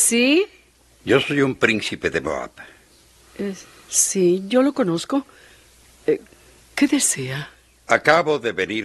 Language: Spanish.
¿Sí? Yo soy un príncipe de Moab. Sí, yo lo conozco. ¿Qué desea? Acabo de venir